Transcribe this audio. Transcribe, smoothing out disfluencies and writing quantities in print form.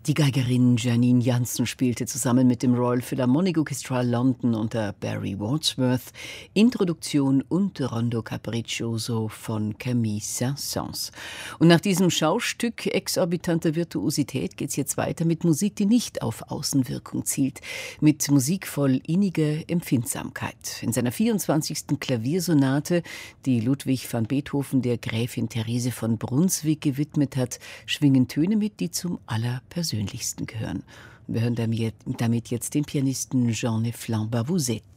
Die Geigerin Janine Jansen spielte zusammen mit dem Royal Philharmonic Orchestra London unter Barry Wordsworth Introduktion und Rondo Capriccioso von Camille Saint-Saëns. Und nach diesem Schaustück exorbitanter Virtuosität geht's jetzt weiter mit Musik, die nicht auf Außenwirkung zielt, mit Musik voll inniger Empfindsamkeit. In seiner 24. Klaviersonate, die Ludwig van Beethoven der Gräfin Therese von Brunswick gewidmet hat, schwingen Töne mit, die zum allerpersönlichsten gehören. Wir hören damit jetzt den Pianisten Jean Neflin Bavouzet.